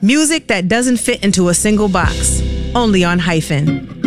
Music that doesn't fit into a single box. Only on Hyphen.